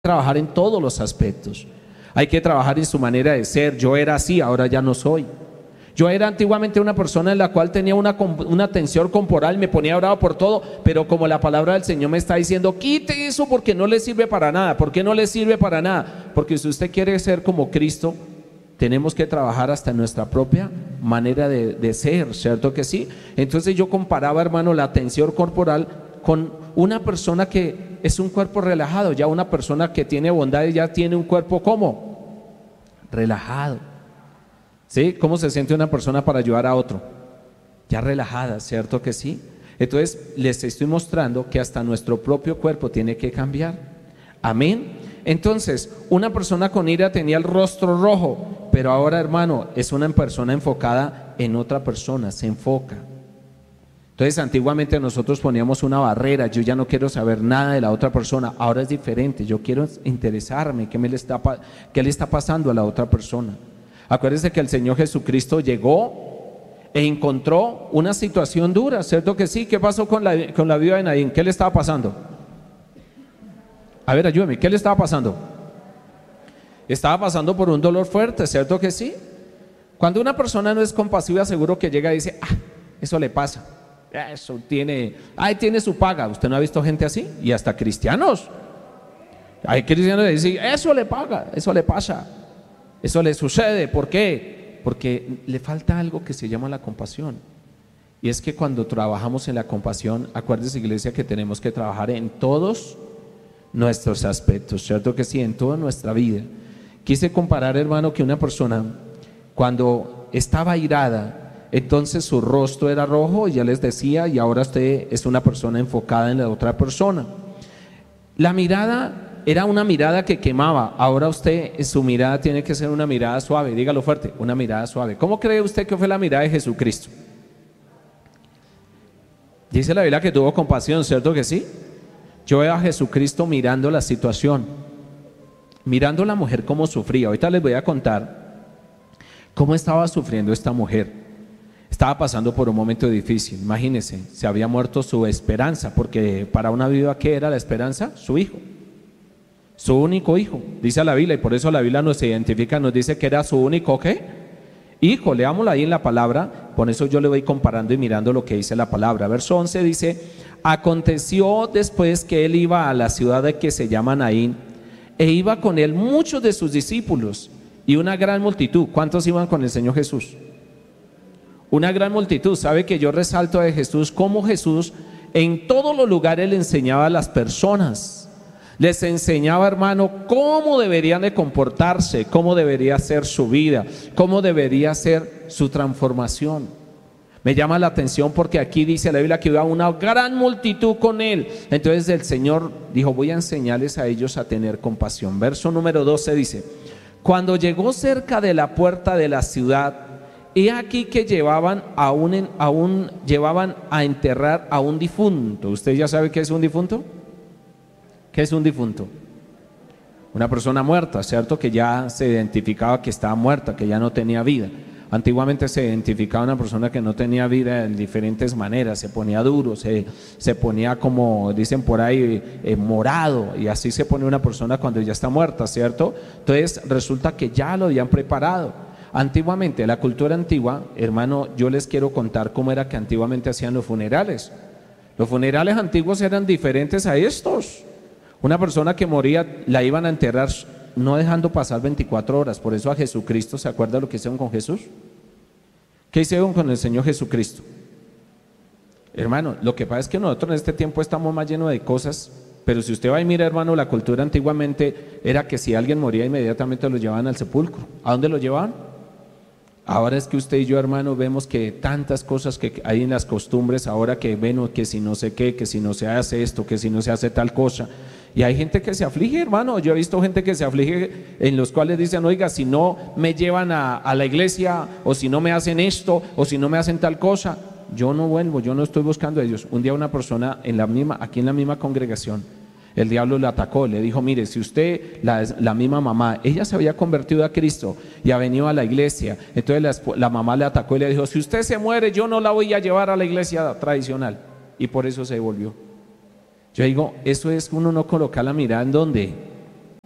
trabajar en todos los aspectos. Hay que trabajar en su manera de ser. Yo era así, ahora ya no soy. Yo era antiguamente una persona en la cual tenía una tensión corporal, me ponía bravo por todo, pero como la palabra del Señor me está diciendo, quite eso porque no le sirve para nada. ¿Por qué no le sirve para nada? Porque si usted quiere ser como Cristo, tenemos que trabajar hasta en nuestra propia manera de ser, ¿cierto que sí? Entonces yo comparaba, hermano, la tensión corporal con una persona que es un cuerpo relajado. Ya una persona que tiene bondad ya tiene un cuerpo ¿cómo? Relajado. ¿Sí? ¿Cómo se siente una persona para ayudar a otro? Ya relajada, ¿cierto que sí? Entonces les estoy mostrando que hasta nuestro propio cuerpo tiene que cambiar. Amén. Entonces una persona con ira tenía el rostro rojo, pero ahora, hermano, es una persona enfocada en otra persona, se enfoca. Entonces antiguamente nosotros poníamos una barrera, yo ya no quiero saber nada de la otra persona. Ahora es diferente, yo quiero interesarme qué le está pasando a la otra persona. Acuérdense que el Señor Jesucristo llegó e encontró una situación dura, ¿cierto que sí? ¿Qué pasó con la viuda de Naín? ¿Qué le estaba pasando? A ver, ayúdeme, ¿qué le estaba pasando? Estaba pasando por un dolor fuerte, ¿cierto que sí? Cuando una persona no es compasiva, seguro que llega y dice, eso le pasa, eso tiene su paga. ¿Usted no ha visto gente así? Y hasta cristianos. Hay cristianos que dicen, eso le paga, eso le pasa, eso le sucede. ¿Por qué? Porque le falta algo que se llama la compasión. Y es que cuando trabajamos en la compasión, acuérdese, iglesia, que tenemos que trabajar en todos nuestros aspectos, ¿cierto que sí? En toda nuestra vida. Quise comparar, hermano, que una persona cuando estaba irada, entonces su rostro era rojo, y ya les decía, y ahora usted es una persona enfocada en la otra persona. La mirada era una mirada que quemaba. Ahora usted, su mirada tiene que ser una mirada suave. Dígalo fuerte, una mirada suave. ¿Cómo cree usted que fue la mirada de Jesucristo? Dice la Biblia que tuvo compasión, ¿cierto que sí? Yo veo a Jesucristo mirando la situación, mirando a la mujer cómo sufría. Ahorita les voy a contar cómo estaba sufriendo esta mujer. Estaba pasando por un momento difícil. Imagínense, se había muerto su esperanza, porque para una viuda, ¿qué era la esperanza? Su hijo, su único hijo, dice la Biblia, y por eso la Biblia nos identifica, nos dice que era su único ¿qué? Hijo. Leámoslo ahí en la palabra. Por eso yo le voy comparando y mirando lo que dice la palabra. Verso 11 dice: aconteció después que él iba a la ciudad de que se llama Naín, e iba con él muchos de sus discípulos y una gran multitud. ¿Cuántos iban con el Señor Jesús? Una gran multitud. Sabe que yo resalto de Jesús cómo Jesús en todos los lugares le enseñaba a las personas. Les enseñaba, hermano, cómo deberían de comportarse, cómo debería ser su vida, cómo debería ser su transformación. Me llama la atención porque aquí dice la Biblia que iba una gran multitud con él. Entonces el Señor dijo: voy a enseñarles a ellos a tener compasión. Verso número 12 dice: cuando llegó cerca de la puerta de la ciudad, he aquí que llevaban a enterrar a un difunto. ¿Usted ya sabe qué es un difunto? ¿Qué es un difunto? Una persona muerta, ¿cierto? Que ya se identificaba que estaba muerta, que ya no tenía vida. Antiguamente se identificaba una persona que no tenía vida en diferentes maneras. Se ponía duro, se ponía, como dicen por ahí, morado, y así se pone una persona cuando ya está muerta, ¿cierto? Entonces resulta que ya lo habían preparado. Antiguamente, la cultura antigua, hermano, yo les quiero contar cómo era que antiguamente hacían los funerales. Los funerales antiguos eran diferentes a estos. Una persona que moría la iban a enterrar no dejando pasar 24 horas. Por eso a Jesucristo, ¿se acuerda lo que hicieron con Jesús? ¿Qué hicieron con el Señor Jesucristo? Hermano, lo que pasa es que nosotros en este tiempo estamos más llenos de cosas, pero si usted va y mira, hermano, la cultura antiguamente era que si alguien moría, inmediatamente lo llevaban al sepulcro. ¿A dónde lo llevaban? Ahora es que usted y yo, hermano, vemos que tantas cosas que hay en las costumbres ahora, que ven que si no sé qué, que si no se hace esto, que si no se hace tal cosa. Y hay gente que se aflige, hermano. Yo he visto gente que se aflige, en los cuales dicen: oiga, si no me llevan a la iglesia, o si no me hacen esto, o si no me hacen tal cosa, yo no vuelvo, yo no estoy buscando a ellos. Un día una persona aquí en la misma congregación, el diablo le atacó, le dijo: mire, si usted, la misma mamá, ella se había convertido a Cristo y ha venido a la iglesia, entonces la mamá le atacó y le dijo: si usted se muere, yo no la voy a llevar a la iglesia tradicional. Y por eso se devolvió. Yo digo, eso es uno no colocar la mirada en ¿dónde?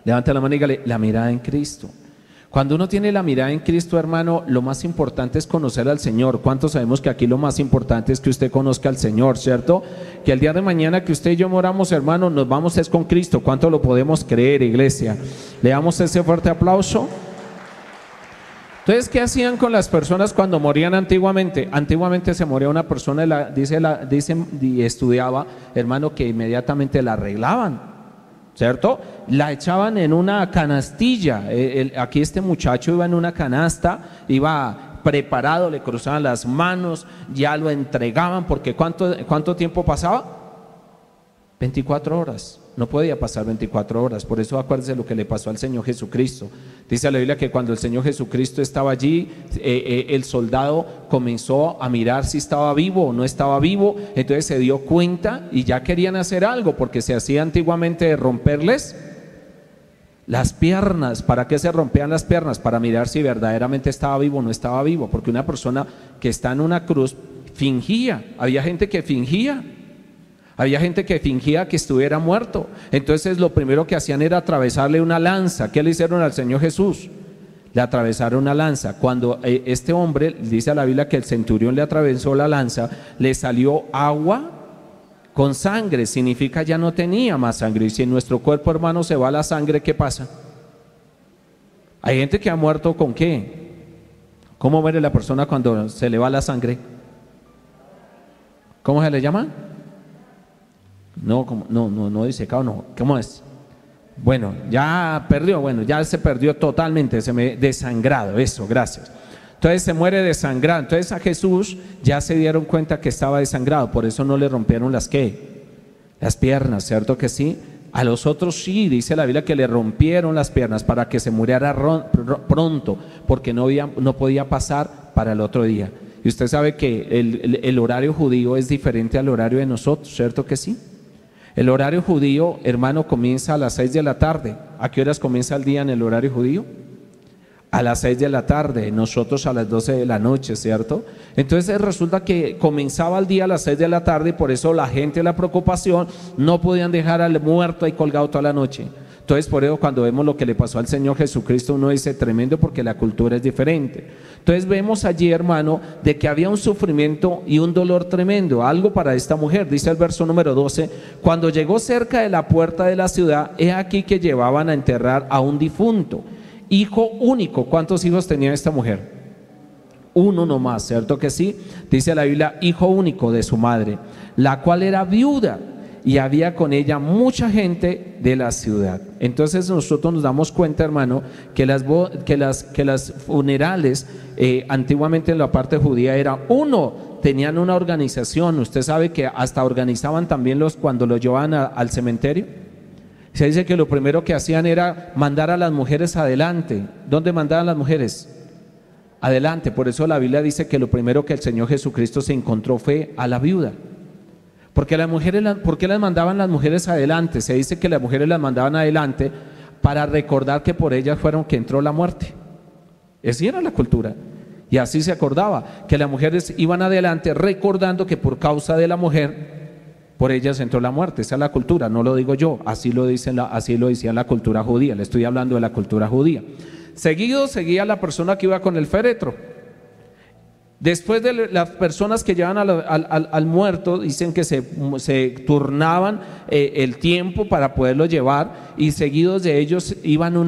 Levanta la mano y dígale, la mirada en Cristo. Cuando uno tiene la mirada en Cristo, hermano, lo más importante es conocer al Señor. ¿Cuántos sabemos que aquí lo más importante es que usted conozca al Señor, cierto? Que el día de mañana que usted y yo moramos, hermano, nos vamos es con Cristo. ¿Cuánto lo podemos creer, iglesia? Le damos ese fuerte aplauso. Entonces, ¿qué hacían con las personas cuando morían antiguamente? Antiguamente se moría una persona, dicen y estudiaba, hermano, que inmediatamente la arreglaban, ¿cierto? La echaban en una canastilla. Aquí este muchacho iba en una canasta, iba preparado, le cruzaban las manos, ya lo entregaban, porque ¿cuánto tiempo pasaba? 24 horas. No podía pasar 24 horas. Por eso acuérdese lo que le pasó al Señor Jesucristo. Dice la Biblia que cuando el Señor Jesucristo estaba allí, el soldado comenzó a mirar si estaba vivo o no estaba vivo. Entonces se dio cuenta y ya querían hacer algo, porque se hacía antiguamente de romperles las piernas. ¿Para qué se rompían las piernas? Para mirar si verdaderamente estaba vivo o no estaba vivo. Porque una persona que está en una cruz fingía. Había gente que fingía. Había gente que fingía que estuviera muerto. Entonces lo primero que hacían era atravesarle una lanza. ¿Qué le hicieron al Señor Jesús? Le atravesaron una lanza. Cuando este hombre, dice a la Biblia que el centurión le atravesó la lanza, le salió agua con sangre. Significa ya no tenía más sangre. Y si en nuestro cuerpo, hermano, se va la sangre, ¿qué pasa? Hay gente que ha muerto ¿con qué? ¿Cómo muere la persona cuando se le va la sangre? ¿Cómo se le llama? No disecado, no. ¿Cómo es? Bueno, ya perdió, ya se perdió totalmente, desangrado, eso, gracias. Entonces se muere desangrado. Entonces a Jesús ya se dieron cuenta que estaba desangrado, por eso no le rompieron las piernas, ¿cierto que sí? A los otros sí, dice la Biblia que le rompieron las piernas para que se muriera pronto, porque no podía pasar para el otro día. Y usted sabe que el horario judío es diferente al horario de nosotros, ¿cierto que sí? El horario judío, hermano, comienza a las 6 de la tarde. ¿A qué horas comienza el día en el horario judío? A las 6 de la tarde, nosotros a las 12 de la noche, ¿cierto? Entonces resulta que comenzaba el día a las 6 de la tarde y por eso la gente, la preocupación, no podían dejar al muerto ahí colgado toda la noche. Entonces por eso cuando vemos lo que le pasó al Señor Jesucristo, uno dice tremendo, porque la cultura es diferente. Entonces vemos allí, hermano, de que había un sufrimiento y un dolor tremendo, algo para esta mujer. Dice el verso número 12, cuando llegó cerca de la puerta de la ciudad, he aquí que llevaban a enterrar a un difunto, hijo único. ¿Cuántos hijos tenía esta mujer? Uno nomás, ¿cierto que sí? Dice la Biblia, hijo único de su madre, la cual era viuda, y había con ella mucha gente de la ciudad. Entonces nosotros nos damos cuenta, hermano, que las funerales antiguamente en la parte judía tenían una organización. Usted sabe que hasta organizaban también cuando los llevaban al cementerio. Se dice que lo primero que hacían era mandar a las mujeres adelante. ¿Dónde mandaban las mujeres? Adelante. Por eso la Biblia dice que lo primero que el Señor Jesucristo se encontró fue a la viuda. Porque ¿por qué las mandaban las mujeres adelante? Se dice que las mujeres las mandaban adelante para recordar que por ellas fueron que entró la muerte. Esa era la cultura. Y así se acordaba, que las mujeres iban adelante recordando que por causa de la mujer, por ellas entró la muerte. Esa es la cultura, no lo digo yo, así lo decía la cultura judía. Le estoy hablando de la cultura judía. Seguía la persona que iba con el féretro. Después de las personas que llevan al muerto, dicen que se turnaban el tiempo para poderlo llevar, y seguidos de ellos iban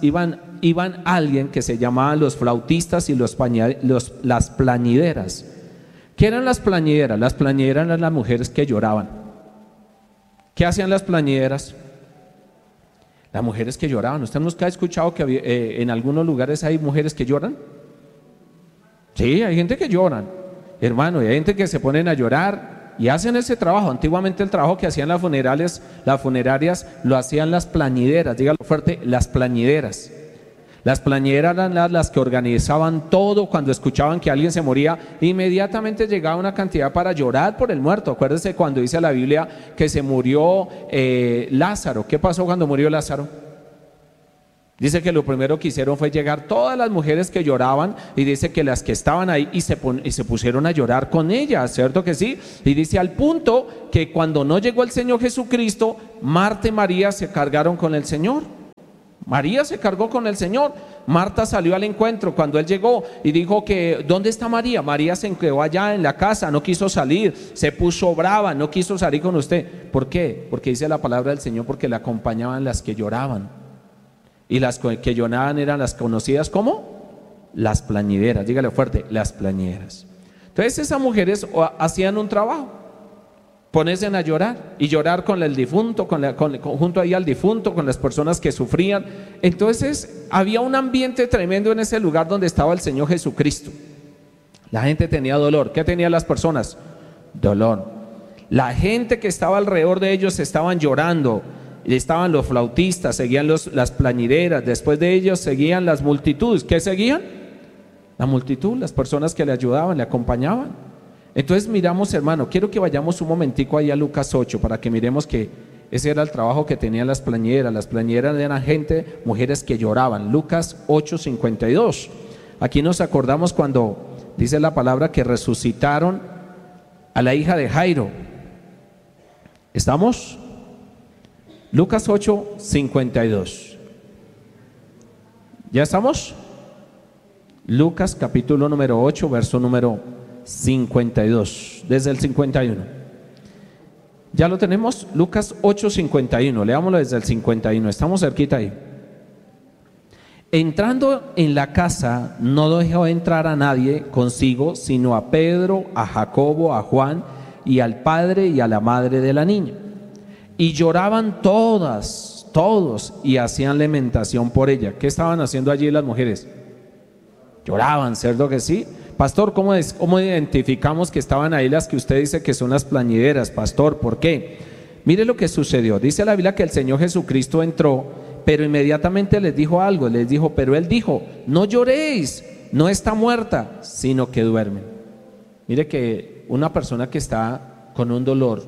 alguien que se llamaban los flautistas y las plañideras. ¿Qué eran las plañideras? Las plañideras eran las mujeres que lloraban. ¿Qué hacían las plañideras? Las mujeres que lloraban. ¿Usted nunca ha escuchado que en algunos lugares hay mujeres que lloran? Sí, hay gente que lloran, hermano, y hay gente que se ponen a llorar y hacen ese trabajo. Antiguamente el trabajo que hacían las funerarias lo hacían las plañideras. Dígalo fuerte, las plañideras. Las plañideras eran las que organizaban todo. Cuando escuchaban que alguien se moría, inmediatamente llegaba una cantidad para llorar por el muerto. Acuérdense cuando dice la Biblia que se murió Lázaro. ¿Qué pasó cuando murió Lázaro? Dice que lo primero que hicieron fue llegar todas las mujeres que lloraban, y dice que las que estaban ahí y se pusieron a llorar con ellas, ¿cierto que sí? Y dice al punto que cuando no llegó el Señor Jesucristo, Marta y María se cargaron con el Señor. María se cargó con el Señor. Marta salió al encuentro cuando Él llegó y dijo que ¿dónde está María? María se quedó allá en la casa, no quiso salir, se puso brava, no quiso salir con usted. ¿Por qué? Porque dice la palabra del Señor, porque le acompañaban las que lloraban. Y las que lloraban eran las conocidas como las plañideras. Dígale fuerte, las plañideras. Entonces esas mujeres hacían un trabajo, ponerse a llorar y llorar con el difunto, junto ahí al difunto, con las personas que sufrían. Entonces había un ambiente tremendo en ese lugar donde estaba el Señor Jesucristo. La gente tenía dolor. ¿Qué tenían las personas? Dolor. La gente que estaba alrededor de ellos estaban llorando. Y estaban los flautistas, seguían las plañideras, después de ellos seguían las multitudes. ¿Qué seguían? La multitud, las personas que le ayudaban, le acompañaban. Entonces miramos, hermano, quiero que vayamos un momentico ahí a Lucas 8 para que miremos que ese era el trabajo que tenían las plañideras. Las plañideras eran gente, mujeres que lloraban. Lucas 8:52. Aquí nos acordamos cuando dice la palabra que resucitaron a la hija de Jairo. ¿Estamos? Lucas 8:52. ¿Ya estamos? Lucas capítulo número 8, verso número 52, desde el 51. ¿Ya lo tenemos? Lucas 8:51, leámoslo desde el 51, estamos cerquita ahí. Entrando en la casa, no dejó entrar a nadie consigo, sino a Pedro, a Jacobo, a Juan y al padre y a la madre de la niña. Y lloraban todos, y hacían lamentación por ella. ¿Qué estaban haciendo allí las mujeres? Lloraban, ¿cierto que sí? Pastor, ¿cómo identificamos que estaban ahí las que usted dice que son las plañideras? Pastor, ¿por qué? Mire lo que sucedió. Dice la Biblia que el Señor Jesucristo entró, pero inmediatamente les dijo algo. Les dijo, pero Él dijo, no lloréis, no está muerta, sino que duerme. Mire que una persona que está con un dolor,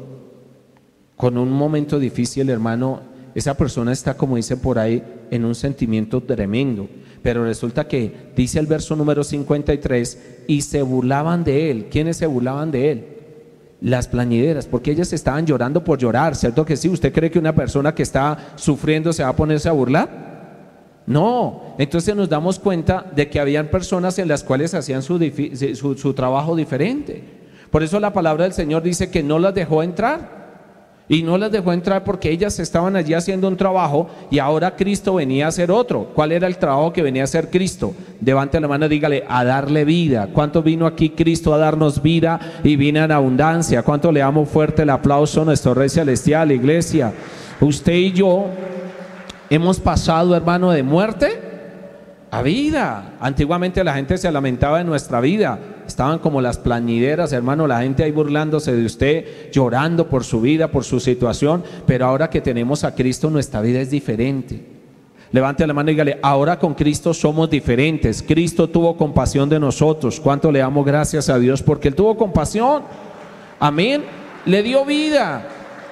con un momento difícil, hermano, esa persona está, como dice por ahí, en un sentimiento tremendo. Pero resulta que dice el verso número 53, y se burlaban de él. ¿Quiénes se burlaban de él? Las plañideras, porque ellas estaban llorando por llorar, ¿cierto que sí? ¿Usted cree que una persona que está sufriendo se va a ponerse a burlar? No. Entonces nos damos cuenta de que habían personas en las cuales hacían su trabajo diferente. Por eso la palabra del Señor dice que no las dejó entrar. Y no las dejó entrar porque ellas estaban allí haciendo un trabajo y ahora Cristo venía a hacer otro. ¿Cuál era el trabajo que venía a hacer Cristo? Levante la mano y dígale, a darle vida. ¿Cuánto vino aquí Cristo a darnos vida y vino en abundancia? ¿Cuánto le damos fuerte el aplauso a nuestro Rey Celestial, iglesia? Usted y yo hemos pasado, hermano, de muerte a vida. Antiguamente la gente se lamentaba de nuestra vida. Estaban como las plañideras, hermano, la gente ahí burlándose de usted, llorando por su vida, por su situación. Pero ahora que tenemos a Cristo, nuestra vida es diferente. Levante la mano y dígale, ahora con Cristo somos diferentes. Cristo tuvo compasión de nosotros. ¿Cuánto le damos gracias a Dios? Porque Él tuvo compasión. Amén. Le dio vida.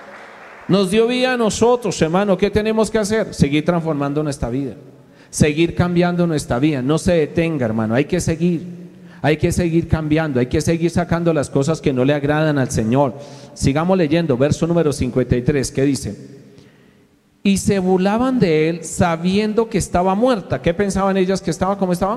Nos dio vida a nosotros, hermano. ¿Qué tenemos que hacer? Seguir transformando nuestra vida. Seguir cambiando nuestra vida. No se detenga, hermano. Hay que seguir. Hay que seguir cambiando, hay que seguir sacando las cosas que no le agradan al Señor. Sigamos leyendo, verso número 53, ¿qué dice? Y se burlaban de él sabiendo que estaba muerta. ¿Qué pensaban ellas que estaba? ¿Cómo estaban?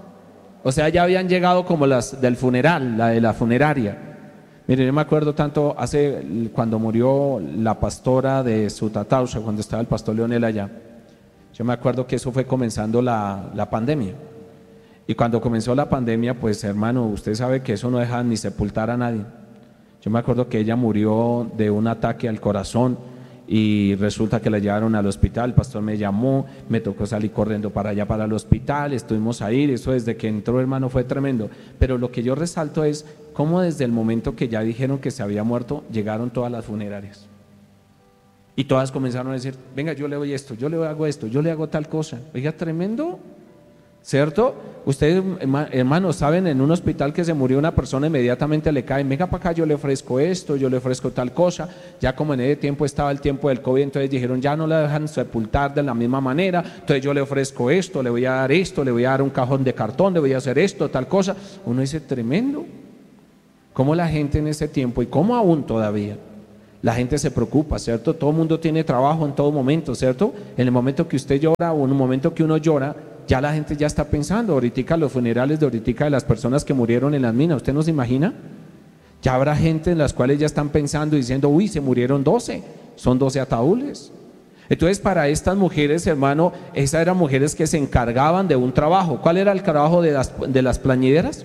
O sea, ya habían llegado como las del funeral, la de la funeraria. Miren, yo me acuerdo tanto cuando murió la pastora de Sutatausa, cuando estaba el pastor Leonel allá. Yo me acuerdo que eso fue comenzando la pandemia. Y cuando comenzó la pandemia, pues hermano, usted sabe que eso no deja ni sepultar a nadie. Yo me acuerdo que ella murió de un ataque al corazón y resulta que la llevaron al hospital. El pastor me llamó, me tocó salir corriendo para allá, para el hospital, estuvimos ahí. Eso desde que entró, hermano, fue tremendo. Pero lo que yo resalto es cómo desde el momento que ya dijeron que se había muerto, llegaron todas las funerarias. Y todas comenzaron a decir, venga, yo le doy esto, yo le hago esto, yo le hago tal cosa. Oiga, tremendo. ¿Cierto? Ustedes, hermanos, saben, en un hospital que se murió una persona, inmediatamente le caen, venga para acá, yo le ofrezco esto, yo le ofrezco tal cosa. Ya como en ese tiempo estaba el tiempo del COVID, entonces dijeron, ya no la dejan sepultar de la misma manera, entonces yo le ofrezco esto, le voy a dar esto, le voy a dar un cajón de cartón, le voy a hacer esto, tal cosa. Uno dice, tremendo. Cómo la gente en ese tiempo, y cómo aún todavía, La gente se preocupa, ¿cierto? Todo el mundo tiene trabajo en todo momento, ¿cierto? En el momento que usted llora o en el momento que uno llora, ya la gente ya está pensando, ahorita los funerales de ahorita de las personas que murieron en las minas, ¿usted no se imagina? Ya habrá gente en las cuales ya están pensando y diciendo, uy, se murieron 12, son 12 ataúdes. Entonces para estas mujeres, hermano, esas eran mujeres que se encargaban de un trabajo. ¿Cuál era el trabajo de las plañideras?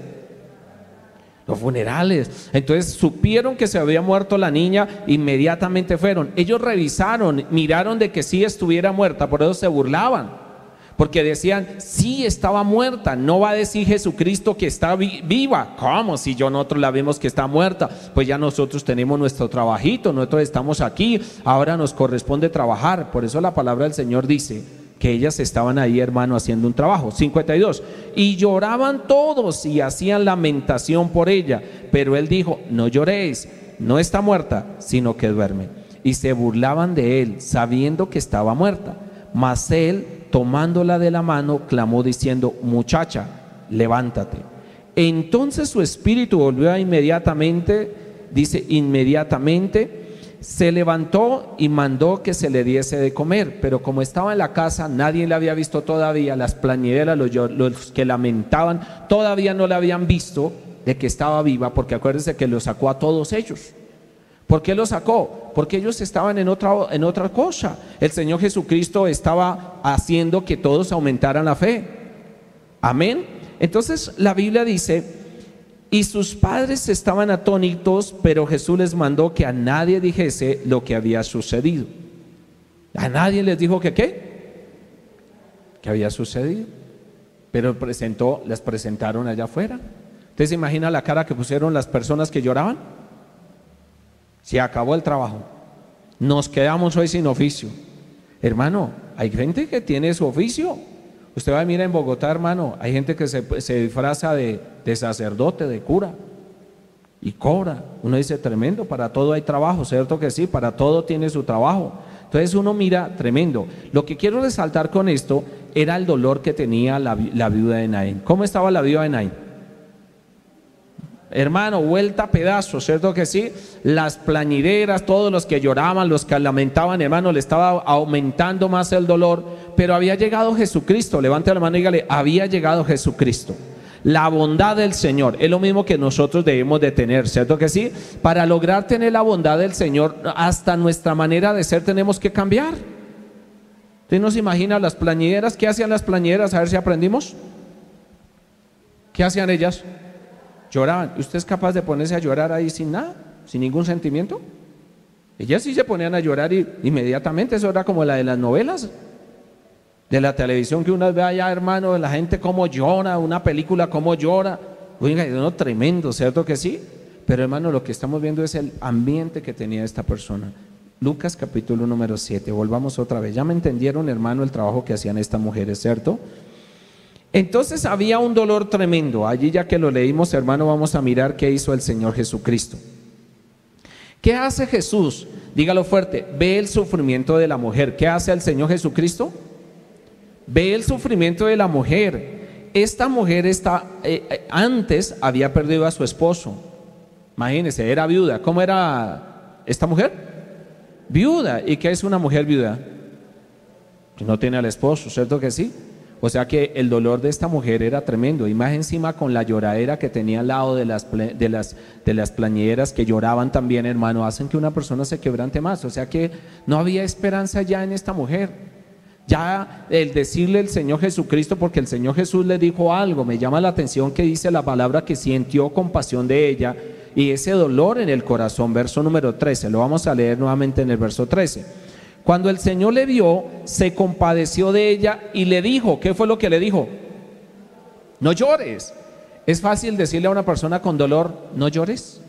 Los funerales. Entonces supieron que se había muerto la niña, inmediatamente fueron. Ellos revisaron, miraron de que sí estuviera muerta, por eso se burlaban. Porque decían, sí estaba muerta, no va a decir Jesucristo que está viva. ¿Cómo? Si nosotros la vemos que está muerta, pues ya nosotros tenemos nuestro trabajito, nosotros estamos aquí, ahora nos corresponde trabajar. Por eso la palabra del Señor dice que ellas estaban ahí, hermano, haciendo un trabajo. 52, y lloraban todos y hacían lamentación por ella, pero él dijo, no lloréis, no está muerta, sino que duerme. Y se burlaban de él, sabiendo que estaba muerta. Mas él, tomándola de la mano, clamó diciendo, muchacha, levántate. Entonces su espíritu volvió inmediatamente, dice, inmediatamente se levantó y mandó que se le diese de comer, pero como estaba en la casa, nadie la había visto todavía, las plañideras, los que lamentaban, todavía no la habían visto de que estaba viva, porque acuérdense que lo sacó a todos ellos. ¿Por qué lo sacó? Porque ellos estaban en otra cosa. El Señor Jesucristo estaba haciendo que todos aumentaran la fe. Amén. Entonces la Biblia dice, y sus padres estaban atónitos, pero Jesús les mandó que a nadie dijese lo que había sucedido. A nadie les dijo que ¿qué? Que había sucedido. Pero las presentaron allá afuera. ¿Usted se imagina la cara que pusieron las personas que lloraban? Se acabó el trabajo, nos quedamos hoy sin oficio. Hermano, hay gente que tiene su oficio. Usted va a mirar en Bogotá, hermano, hay gente que se disfraza de sacerdote, de cura, y cobra. Uno dice, tremendo, para todo hay trabajo, ¿cierto que sí? Para todo tiene su trabajo. Entonces uno mira, tremendo. Lo que quiero resaltar con esto era el dolor que tenía la viuda de Naín. ¿Cómo estaba la viuda de Naín? Hermano, vuelta a pedazos, ¿cierto que sí? Las plañideras, todos los que lloraban, los que lamentaban, hermano, le estaba aumentando más el dolor, pero había llegado Jesucristo. Levante la mano y dígale, había llegado Jesucristo. La bondad del Señor es lo mismo que nosotros debemos de tener, ¿cierto que sí? Para lograr tener la bondad del Señor, hasta nuestra manera de ser tenemos que cambiar. ¿Usted no se imagina las plañideras? ¿Qué hacían las plañideras? A ver si aprendimos. ¿Qué hacían ellas? Lloraban. ¿Usted es capaz de ponerse a llorar ahí sin nada? ¿Sin ningún sentimiento? Ellas sí se ponían a llorar y inmediatamente. Eso era como la de las novelas de la televisión, que uno ve allá, hermano, la gente cómo llora, una película cómo llora. Oiga, es uno tremendo, ¿cierto que sí? Pero hermano, lo que estamos viendo es el ambiente que tenía esta persona. Lucas capítulo número 7, volvamos otra vez. Ya me entendieron, hermano, el trabajo que hacían estas mujeres, ¿cierto? Entonces había un dolor tremendo. Allí, ya que lo leímos, hermano, vamos a mirar qué hizo el Señor Jesucristo. ¿Qué hace Jesús? Dígalo fuerte. Ve el sufrimiento de la mujer. ¿Qué hace el Señor Jesucristo? Ve el sufrimiento de la mujer. Esta mujer antes había perdido a su esposo. Imagínense, era viuda. ¿Cómo era esta mujer? Viuda. ¿Y qué es una mujer viuda? Que no tiene al esposo, ¿cierto que sí? O sea que el dolor de esta mujer era tremendo, y más encima con la lloradera que tenía al lado de las plañideras que lloraban también, hermano, hacen que una persona se quebrante más. O sea que no había esperanza ya en esta mujer. Ya el decirle el Señor Jesucristo, porque el Señor Jesús le dijo algo, me llama la atención que dice la palabra que sintió compasión de ella y ese dolor en el corazón. Verso número 13, lo vamos a leer nuevamente en el verso 13. Cuando el Señor le vio, se compadeció de ella y le dijo, ¿qué fue lo que le dijo? No llores. ¿Es fácil decirle a una persona con dolor, no llores?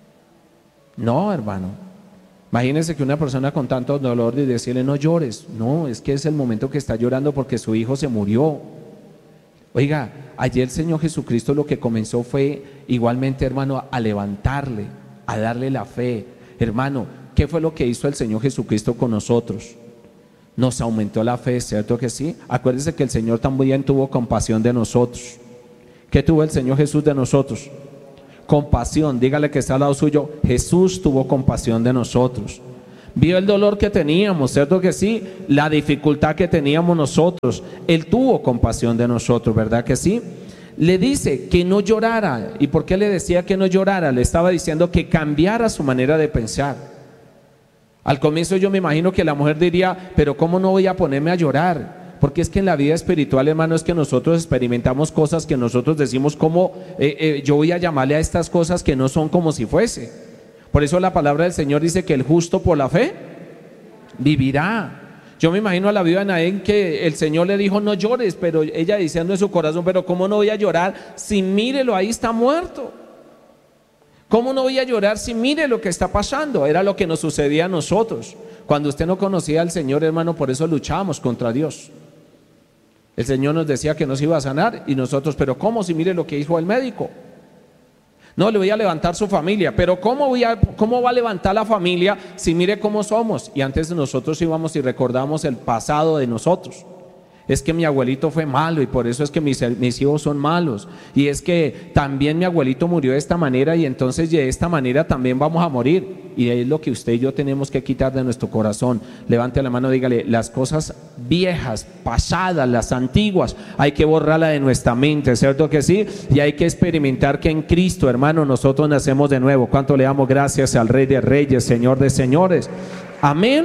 No, hermano. Imagínense que una persona con tanto dolor y decirle, no llores. No, es que es el momento que está llorando porque su hijo se murió. Oiga, ayer el Señor Jesucristo lo que comenzó fue igualmente, hermano, a levantarle, a darle la fe. Hermano, ¿qué fue lo que hizo el Señor Jesucristo con nosotros? Nos aumentó la fe, ¿cierto que sí? Acuérdense que el Señor también tuvo compasión de nosotros. ¿Qué tuvo el Señor Jesús de nosotros? compasión. Dígale que está al lado suyo, Jesús tuvo compasión de nosotros. Vio el dolor que teníamos, ¿cierto que sí? La dificultad que teníamos nosotros. Él tuvo compasión de nosotros, ¿verdad que sí? Le dice que no llorara. ¿Y por qué le decía que no llorara? Le estaba diciendo que cambiara su manera de pensar. Al comienzo yo me imagino que la mujer diría, pero ¿cómo no voy a ponerme a llorar? Porque es que en la vida espiritual, hermano, es que nosotros experimentamos cosas que nosotros decimos como, yo voy a llamarle a estas cosas que no son como si fuese. Por eso la palabra del Señor dice que el justo por la fe vivirá. Yo me imagino a la viuda de Naín que el Señor le dijo no llores, pero ella diciendo en su corazón, pero ¿cómo no voy a llorar si mírelo, ahí está muerto? ¿Cómo no voy a llorar si mire lo que está pasando? Era lo que nos sucedía a nosotros. Cuando usted no conocía al Señor, hermano, por eso luchábamos contra Dios. El Señor nos decía que nos iba a sanar y nosotros, pero ¿cómo si mire lo que dijo el médico? No, le voy a levantar su familia, pero ¿cómo va a levantar la familia si mire cómo somos? Y antes nosotros íbamos y recordamos el pasado de nosotros. Es que mi abuelito fue malo y por eso es que mis hijos son malos. Y es que también mi abuelito murió de esta manera y entonces de esta manera también vamos a morir. Y es lo que usted y yo tenemos que quitar de nuestro corazón. Levante la mano, dígale, las cosas viejas, pasadas, las antiguas, hay que borrarlas de nuestra mente, ¿cierto que sí? Y hay que experimentar que en Cristo, hermano, nosotros nacemos de nuevo. ¿Cuánto le damos gracias al Rey de Reyes, Señor de Señores? Amén.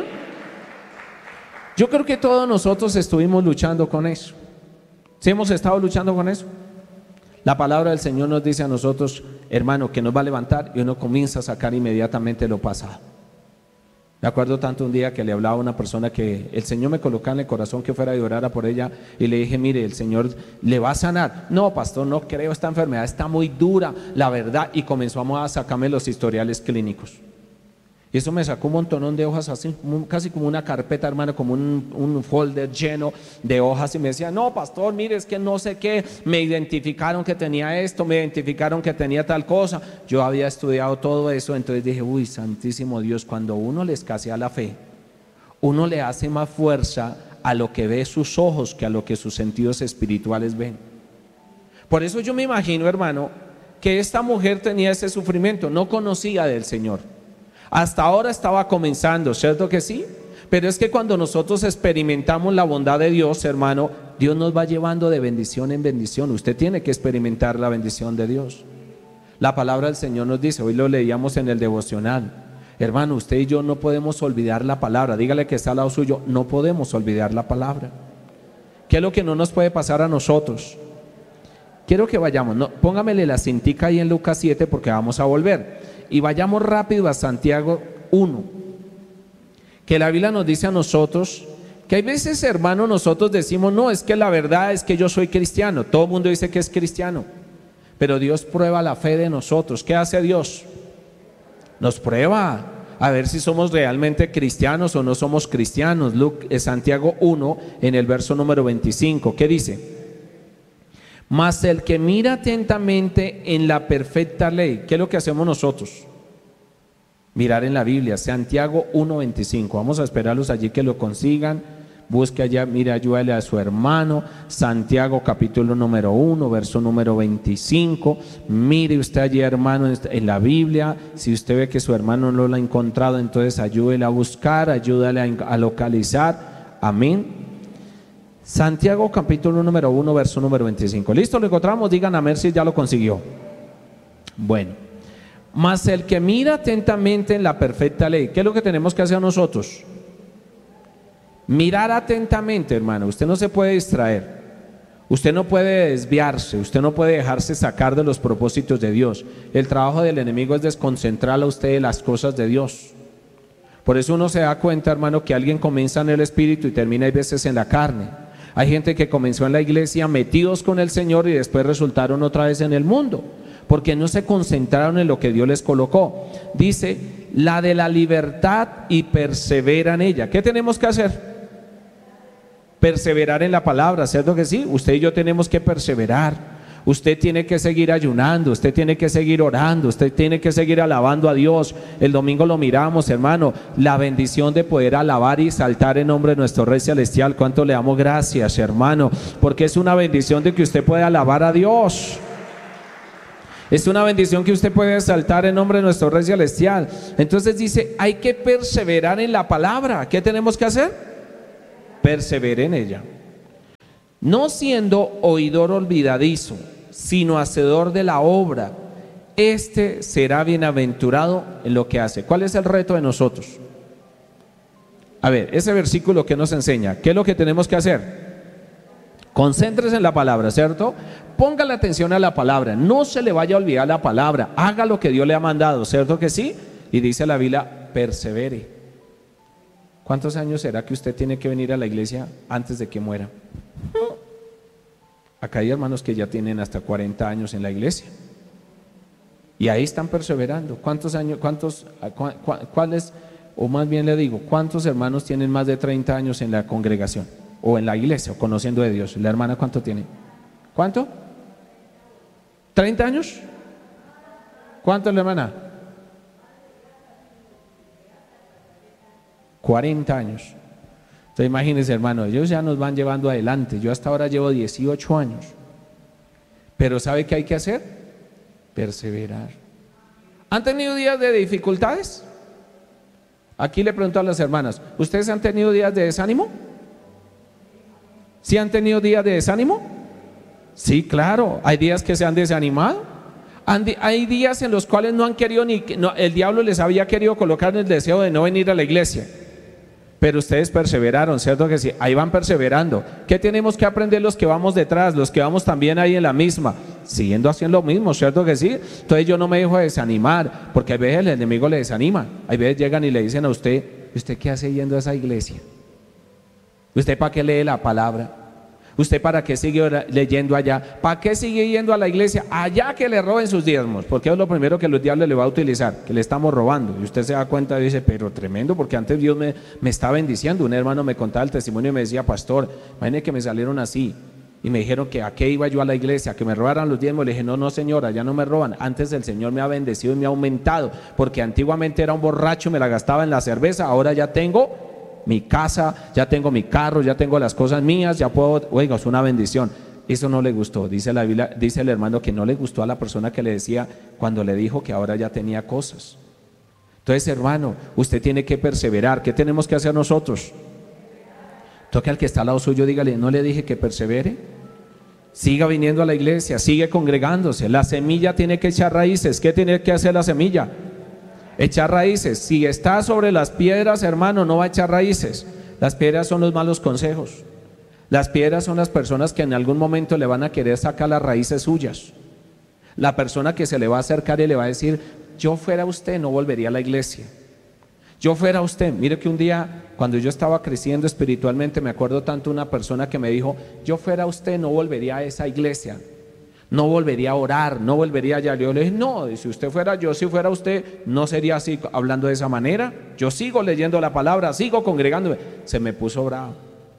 Yo creo que todos nosotros estuvimos luchando con eso. ¿Sí hemos estado luchando con eso? La palabra del Señor nos dice a nosotros, hermano, que nos va a levantar y uno comienza a sacar inmediatamente lo pasado. Me acuerdo tanto un día que le hablaba a una persona que el Señor me colocaba en el corazón que fuera y orara por ella y le dije, mire, el Señor le va a sanar. No, pastor, no creo, esta enfermedad está muy dura, la verdad. Y comenzamos a sacarme los historiales clínicos. Y eso me sacó un montonón de hojas así, casi como una carpeta, hermano, como un folder lleno de hojas. Y me decía, no, pastor, mire, es que no sé qué, me identificaron que tenía esto, me identificaron que tenía tal cosa. Yo había estudiado todo eso, entonces dije, uy, santísimo Dios, cuando uno le escasea la fe, uno le hace más fuerza a lo que ve sus ojos que a lo que sus sentidos espirituales ven. Por eso yo me imagino, hermano, que esta mujer tenía ese sufrimiento, no conocía del Señor. Hasta ahora estaba comenzando, ¿cierto que sí? Pero es que cuando nosotros experimentamos la bondad de Dios, hermano, Dios nos va llevando de bendición en bendición. Usted tiene que experimentar la bendición de Dios. La palabra del Señor nos dice, hoy lo leíamos en el devocional, hermano, usted y yo no podemos olvidar la palabra. Dígale que está al lado suyo, no podemos olvidar la palabra. ¿Qué es lo que no nos puede pasar a nosotros? Quiero que vayamos, no, póngamele la cintica ahí en Lucas 7 porque vamos a volver. Y vayamos rápido a Santiago 1, que la Biblia nos dice a nosotros que hay veces, hermano, nosotros decimos, no, es que la verdad es que yo soy cristiano. Todo el mundo dice que es cristiano, pero Dios prueba la fe de nosotros. ¿Qué hace Dios? Nos prueba a ver si somos realmente cristianos o no somos cristianos. Santiago 1 en el verso número 25, ¿qué dice? Mas el que mira atentamente en la perfecta ley, ¿qué es lo que hacemos nosotros? Mirar en la Biblia, Santiago 1:25. Vamos a esperarlos allí que lo consigan. Busque allá, mire, ayúdale a su hermano. Santiago capítulo número 1, verso número 25. Mire usted allí, hermano, en la Biblia. Si usted ve que su hermano no lo ha encontrado, entonces ayúdele a buscar, ayúdale a localizar. Amén. Santiago capítulo número 1, verso número 25. ¿Listo? ¿Lo encontramos? Digan a ver si ya lo consiguió. Bueno, mas el que mira atentamente en la perfecta ley, ¿qué es lo que tenemos que hacer nosotros? Mirar atentamente, hermano. Usted no se puede distraer, usted no puede desviarse, usted no puede dejarse sacar de los propósitos de Dios. El trabajo del enemigo es desconcentrar a usted de las cosas de Dios. Por eso uno se da cuenta, hermano, que alguien comienza en el espíritu y termina a veces en la carne. Hay gente que comenzó en la iglesia metidos con el Señor y después resultaron otra vez en el mundo, porque no se concentraron en lo que Dios les colocó. Dice, la de la libertad y persevera en ella. ¿Qué tenemos que hacer? Perseverar en la palabra, ¿cierto que sí? Usted y yo tenemos que perseverar. Usted tiene que seguir ayunando, usted tiene que seguir orando, usted tiene que seguir alabando a Dios. El domingo lo miramos, hermano, la bendición de poder alabar y saltar en nombre de nuestro Rey Celestial. ¿Cuánto le damos gracias, hermano? Porque es una bendición de que usted pueda alabar a Dios. Es una bendición que usted puede exaltar en nombre de nuestro Rey Celestial. Entonces dice, hay que perseverar en la palabra. ¿Qué tenemos que hacer? Persevere en ella. No siendo oidor olvidadizo, sino hacedor de la obra, este será bienaventurado en lo que hace. ¿Cuál es el reto de nosotros? A ver, ese versículo que nos enseña, ¿qué es lo que tenemos que hacer? Concéntrese en la palabra, ¿cierto? Póngale atención a la palabra, no se le vaya a olvidar la palabra, haga lo que Dios le ha mandado, ¿cierto que sí? Y dice la Biblia, persevere. ¿Cuántos años será que usted tiene que venir a la iglesia antes de que muera? Acá hay hermanos que ya tienen hasta 40 años en la iglesia y ahí están perseverando. ¿Cuántos años, cuáles, o más bien le digo, cuántos hermanos tienen más de 30 años en la congregación o en la iglesia o conociendo de Dios? ¿La hermana cuánto tiene? ¿Cuánto? ¿30 años? ¿Cuánto la hermana? 40 años. Entonces imagínense, hermano, ellos ya nos van llevando adelante. Yo hasta ahora llevo 18 años. Pero ¿sabe qué hay que hacer? Perseverar. ¿Han tenido días de dificultades? Aquí le pregunto a las hermanas, ¿ustedes han tenido días de desánimo? ¿Sí han tenido días de desánimo? Sí, claro, hay días que se han desanimado. Hay días en los cuales no han querido el diablo les había querido colocar en el deseo de no venir a la iglesia. Pero ustedes perseveraron, ¿cierto que sí? Ahí van perseverando. ¿Qué tenemos que aprender los que vamos detrás, los que vamos también ahí en la misma? Siguiendo haciendo lo mismo, ¿cierto que sí? Entonces yo no me dejo desanimar, porque a veces el enemigo le desanima. A veces llegan y le dicen a usted, ¿usted qué hace yendo a esa iglesia? ¿Usted para qué lee la palabra? ¿Usted para qué sigue leyendo allá? ¿Para qué sigue yendo a la iglesia? Allá que le roben sus diezmos, porque es lo primero que los diablos le va a utilizar, que le estamos robando. Y usted se da cuenta y dice, pero tremendo, porque antes Dios me está bendiciendo. Un hermano me contaba el testimonio y me decía, pastor, imagínese que me salieron así y me dijeron que a qué iba yo a la iglesia, que me robaran los diezmos. Le dije, no señora, ya no me roban. Antes el Señor me ha bendecido y me ha aumentado, porque antiguamente era un borracho y me la gastaba en la cerveza. Ahora ya tengo mi casa, ya tengo mi carro, ya tengo las cosas mías, ya puedo, oiga, es una bendición. Eso no le gustó, dice la Biblia, dice el hermano que no le gustó a la persona que le decía cuando le dijo que ahora ya tenía cosas. Entonces, hermano, usted tiene que perseverar. ¿Qué tenemos que hacer nosotros? Toque al que está al lado suyo, dígale, ¿no le dije que persevere? Siga viniendo a la iglesia, sigue congregándose. La semilla tiene que echar raíces. ¿Qué tiene que hacer la semilla? Echar raíces. Si está sobre las piedras, hermano, no va a echar raíces. Las piedras son los malos consejos. Las piedras son las personas que en algún momento le van a querer sacar las raíces suyas. La persona que se le va a acercar y le va a decir, yo fuera usted no volvería a la iglesia. Yo fuera usted. Mire que un día cuando yo estaba creciendo espiritualmente, me acuerdo tanto una persona que me dijo, yo fuera usted no volvería a esa iglesia, no volvería a orar, no volvería allá. Yo le dije, no, si usted fuera yo, si fuera usted, no sería así hablando de esa manera. Yo sigo leyendo la palabra, sigo congregándome. Se me puso bravo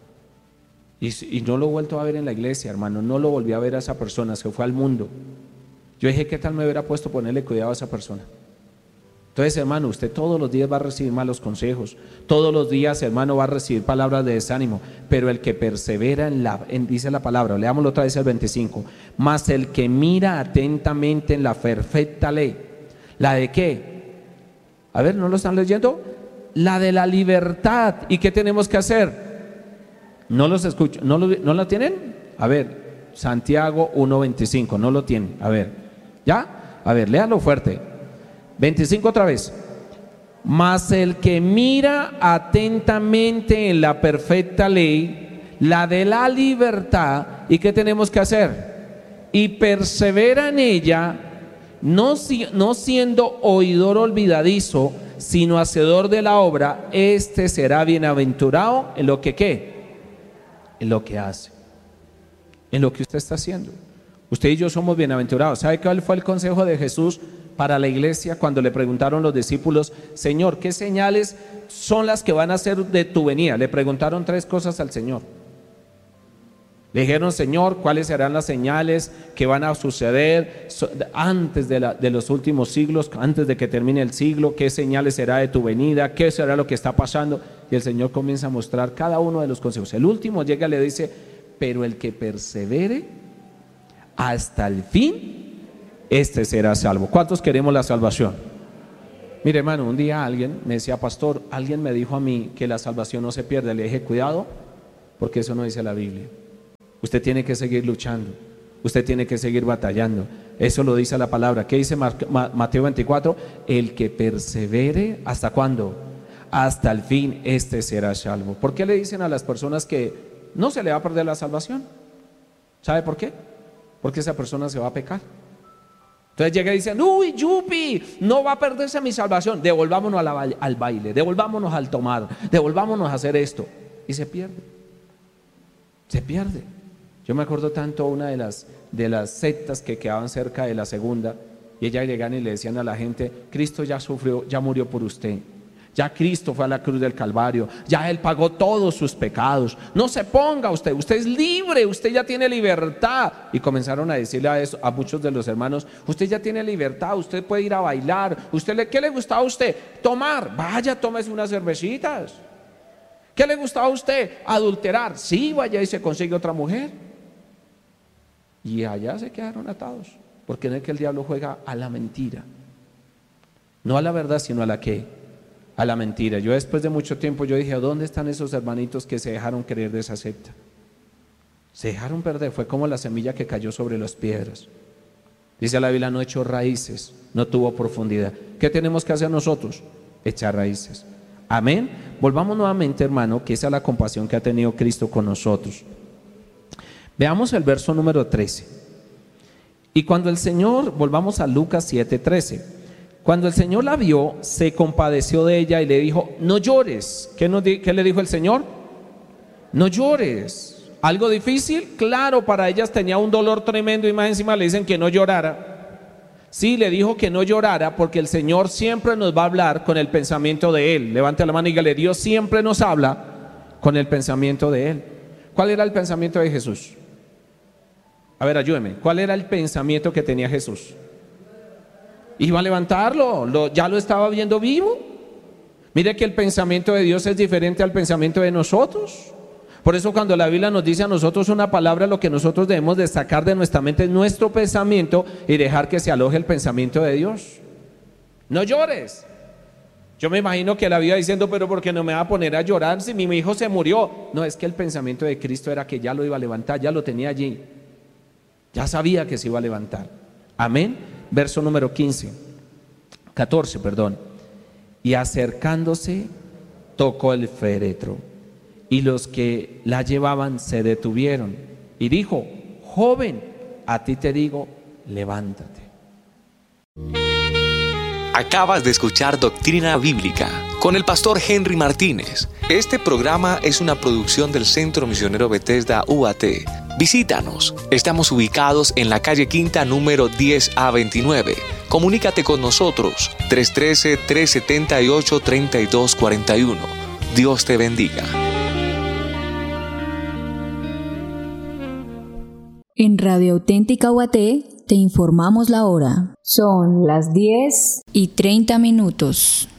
y no lo he vuelto a ver en la iglesia, hermano. No lo volví a ver a esa persona, se fue al mundo. Yo dije, ¿qué tal me hubiera puesto ponerle cuidado a esa persona? Entonces, hermano, usted todos los días va a recibir malos consejos, todos los días, hermano, va a recibir palabras de desánimo, pero el que persevera dice la palabra, leámoslo otra vez el 25, mas el que mira atentamente en la perfecta ley, ¿la de qué? A ver, ¿no lo están leyendo? La de la libertad. ¿Y qué tenemos que hacer? No los escucho, ¿no lo tienen? A ver, Santiago 1:25, no lo tienen, a ver, ¿ya? A ver, léalo fuerte. 25 otra vez. Mas el que mira atentamente en la perfecta ley, la de la libertad, ¿y qué tenemos que hacer? Y persevera en ella, no siendo oidor olvidadizo, sino hacedor de la obra, este será bienaventurado en lo que ¿qué? En lo que hace, en lo que usted está haciendo. Usted y yo somos bienaventurados. ¿Sabe cuál fue el consejo de Jesús para la iglesia cuando le preguntaron los discípulos, Señor, ¿qué señales son las que van a ser de tu venida? Le preguntaron 3 cosas al Señor. Le dijeron, Señor, ¿cuáles serán las señales que van a suceder antes de los últimos siglos, antes de que termine el siglo? ¿Qué señales será de tu venida? ¿Qué será lo que está pasando? Y el Señor comienza a mostrar cada uno de los consejos. El último llega y le dice, pero el que persevere hasta el fin, este será salvo. ¿Cuántos queremos la salvación? Mire, hermano, un día alguien me decía, pastor, alguien me dijo a mí que la salvación no se pierde. Le dije, cuidado, porque eso no dice la Biblia. Usted tiene que seguir luchando, usted tiene que seguir batallando. Eso lo dice la palabra. ¿Qué dice Mateo 24? El que persevere, ¿hasta cuándo? Hasta el fin, este será salvo. ¿Por qué le dicen a las personas que no se le va a perder la salvación? ¿Sabe por qué? Porque esa persona se va a pecar. Entonces llega y dicen, uy, yupi, no va a perderse mi salvación. Devolvámonos al baile, devolvámonos al tomar, devolvámonos a hacer esto. Y se pierde. Se pierde. Yo me acuerdo tanto una de las sectas que quedaban cerca de la segunda, y ellas llegan y le decían a la gente, Cristo ya sufrió, ya murió por usted. Ya Cristo fue a la cruz del Calvario, ya Él pagó todos sus pecados. No se ponga usted es libre, usted ya tiene libertad. Y comenzaron a decirle a eso a muchos de los hermanos, usted ya tiene libertad, usted puede ir a bailar. ¿Qué le gustaba a usted? Tomar, vaya, tómese unas cervecitas. ¿Qué le gustaba a usted? Adulterar, sí, vaya y se consigue otra mujer. Y allá se quedaron atados, porque no es que el diablo juega a la mentira, no a la verdad, sino a la que a la mentira. Yo después de mucho tiempo yo dije, ¿dónde están esos hermanitos que se dejaron creer de esa secta? Se dejaron perder, fue como la semilla que cayó sobre las piedras. Dice la Biblia, no echó raíces, no tuvo profundidad. ¿Qué tenemos que hacer nosotros? Echar raíces. Amén. Volvamos nuevamente, hermano, que esa es la compasión que ha tenido Cristo con nosotros. Veamos el verso número 13. Y cuando el Señor, volvamos a Lucas 7:13. Cuando el Señor la vio, se compadeció de ella y le dijo, no llores. ¿Qué le dijo el Señor? No llores. ¿Algo difícil? Claro, para ellas tenía un dolor tremendo y más encima le dicen que no llorara. Sí, le dijo que no llorara porque el Señor siempre nos va a hablar con el pensamiento de Él. Levante la mano y dígale, Dios siempre nos habla con el pensamiento de Él. ¿Cuál era el pensamiento de Jesús? A ver, ayúdeme. ¿Cuál era el pensamiento que tenía Jesús? Iba a levantarlo, ya lo estaba viendo vivo. Mire que el pensamiento de Dios es diferente al pensamiento de nosotros. Por eso cuando la Biblia nos dice a nosotros una palabra, lo que nosotros debemos de sacar de nuestra mente es nuestro pensamiento y dejar que se aloje el pensamiento de Dios. No llores. Yo me imagino que la vida diciendo, pero ¿por qué no me va a poner a llorar si mi hijo se murió? No, es que el pensamiento de Cristo era que ya lo iba a levantar, ya lo tenía allí. Ya sabía que se iba a levantar. Amén. Verso número 14. Y acercándose, tocó el féretro, y los que la llevaban se detuvieron. Y dijo, joven, a ti te digo, levántate. Acabas de escuchar Doctrina Bíblica con el pastor Henry Martínez. Este programa es una producción del Centro Misionero Bethesda UAT. Visítanos. Estamos ubicados en la calle Quinta número 10A29. Comunícate con nosotros 313-378-3241. Dios te bendiga. En Radio Auténtica UAT te informamos la hora. Son las 10:30.